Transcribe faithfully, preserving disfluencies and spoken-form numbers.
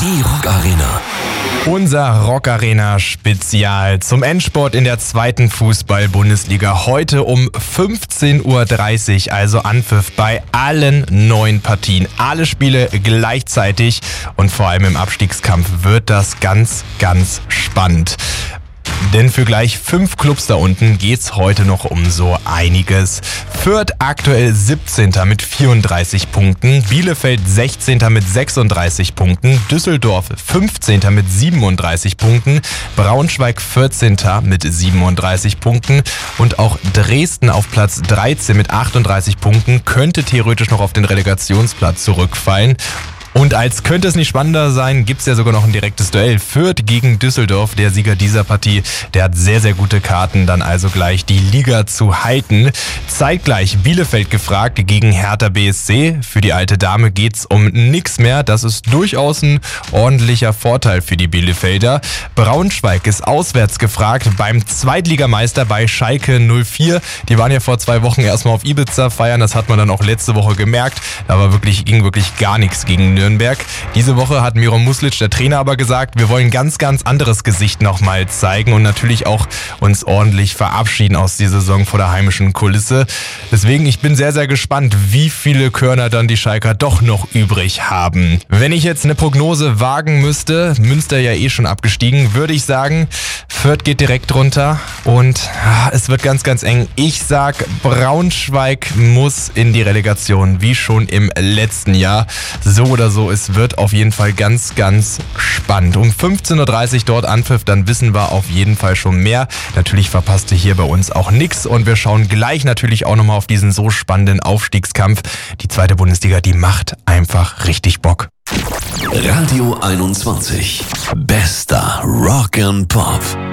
Die Rock Arena. Unser Rock Arena Spezial zum Endspurt in der zweiten Fußball-Bundesliga. Heute um fünfzehn Uhr dreißig, also Anpfiff bei allen neun Partien. Alle Spiele gleichzeitig und vor allem im Abstiegskampf wird das ganz, ganz spannend. Denn für gleich fünf Clubs da unten geht's heute noch um so einiges. Fürth aktuell siebzehnter mit vierunddreißig Punkten, Bielefeld sechzehnter mit sechsunddreißig Punkten, Düsseldorf fünfzehnter mit siebenunddreißig Punkten, Braunschweig vierzehnter mit siebenunddreißig Punkten und auch Dresden auf Platz dreizehn mit achtunddreißig Punkten könnte theoretisch noch auf den Relegationsplatz zurückfallen. Und als könnte es nicht spannender sein, gibt's ja sogar noch ein direktes Duell. Fürth gegen Düsseldorf, der Sieger dieser Partie, der hat sehr, sehr gute Karten, dann also gleich die Liga zu halten. Zeitgleich Bielefeld gefragt gegen Hertha B S C. Für die alte Dame geht's um nichts mehr. Das ist durchaus ein ordentlicher Vorteil für die Bielefelder. Braunschweig ist auswärts gefragt beim Zweitligameister bei Schalke null vier. Die waren ja vor zwei Wochen erstmal auf Ibiza feiern. Das hat man dann auch letzte Woche gemerkt. Da war wirklich, ging wirklich gar nichts gegen Nürnberg. Nürnberg. Diese Woche hat Miron Muslic, der Trainer, aber gesagt, wir wollen ganz, ganz anderes Gesicht nochmal zeigen und natürlich auch uns ordentlich verabschieden aus dieser Saison vor der heimischen Kulisse. Deswegen, ich bin sehr, sehr gespannt, wie viele Körner dann die Schalker doch noch übrig haben. Wenn ich jetzt eine Prognose wagen müsste, Münster ja eh schon abgestiegen, würde ich sagen, Fürth geht direkt runter und ah, es wird ganz, ganz eng. Ich sag, Braunschweig muss in die Relegation, wie schon im letzten Jahr. So oder so. So, es wird auf jeden Fall ganz, ganz spannend. Um fünfzehn Uhr dreißig dort Anpfiff, dann wissen wir auf jeden Fall schon mehr. Natürlich verpasst ihr hier bei uns auch nichts und wir schauen gleich natürlich auch nochmal auf diesen so spannenden Aufstiegskampf. Die zweite Bundesliga, die macht einfach richtig Bock. Radio einundzwanzig. Bester Rock and Pop.